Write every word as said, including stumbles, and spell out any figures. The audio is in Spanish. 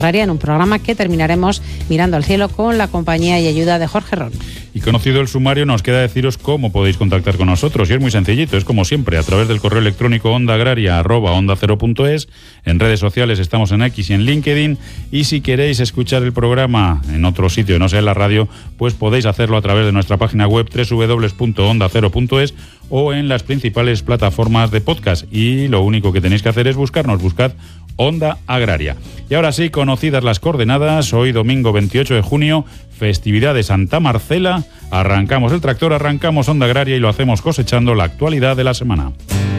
en un programa que terminaremos mirando al cielo con la compañía y ayuda de Jorge Ron. Y conocido el sumario, nos queda deciros cómo podéis contactar con nosotros. Y es muy sencillito, es como siempre, a través del correo electrónico ondaagraria arroba onda cero punto es. En redes sociales estamos en X y en LinkedIn. Y si queréis escuchar el programa en otro sitio, no sea en la radio, pues podéis hacerlo a través de nuestra página web doble u doble u doble u punto onda cero punto es o en las principales plataformas de podcast. Y lo único que tenéis que hacer es buscarnos, buscad Onda Agraria. Y ahora sí, conocidas las coordenadas, hoy domingo veintiocho de junio, festividad de Santa Marcela, arrancamos el tractor, arrancamos Onda Agraria y lo hacemos cosechando la actualidad de la semana.